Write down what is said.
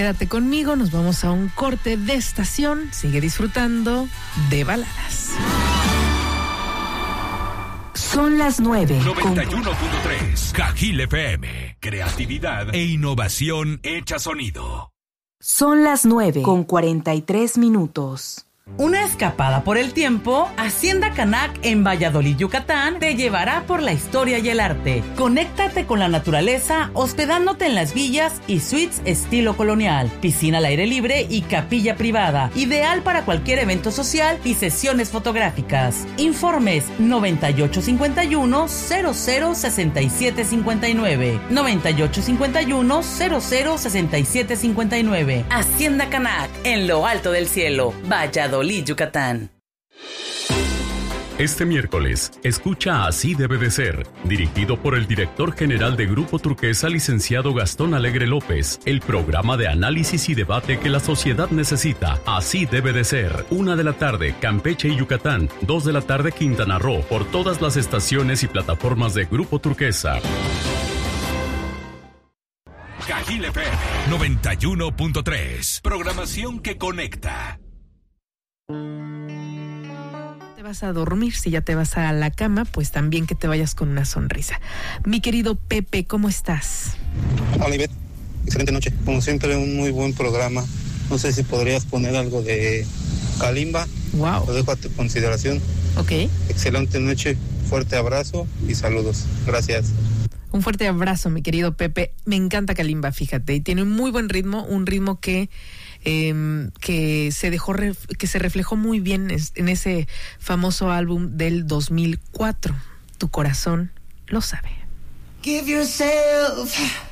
Quédate conmigo, nos vamos a un corte de estación. Sigue disfrutando de baladas. Son las 9. 91.3 Cajil FM. Creatividad e innovación hecha sonido. Son las 9:43. Una escapada por el tiempo, Hacienda Canac en Valladolid, Yucatán, te llevará por la historia y el arte. Conéctate con la naturaleza hospedándote en las villas y suites estilo colonial, piscina al aire libre y capilla privada, ideal para cualquier evento social y sesiones fotográficas. Informes 9851-006759, 9851-006759. Hacienda Canac, en lo alto del cielo, Valladolid, Yucatán. Este miércoles, escucha Así debe de ser, dirigido por el director general de Grupo Turquesa, licenciado Gastón Alegre López, el programa de análisis y debate que la sociedad necesita. Así debe de ser. 1 de la tarde, Campeche y Yucatán. 2 de la tarde, Quintana Roo, por todas las estaciones y plataformas de Grupo Turquesa. Cajil FM 91.3. Programación que conecta. Te vas a dormir, si ya te vas a la cama, pues también que te vayas con una sonrisa. Mi querido Pepe, ¿cómo estás? Hola, Ivette. Excelente noche. Como siempre, un muy buen programa. No sé si podrías poner algo de Kalimba. Wow. Lo dejo a tu consideración. Ok. Excelente noche. Fuerte abrazo y saludos. Gracias. Un fuerte abrazo, mi querido Pepe. Me encanta Kalimba, fíjate. Y tiene un muy buen ritmo, un ritmo que se reflejó muy bien en ese famoso álbum del 2004. Tu corazón lo sabe. Give yourself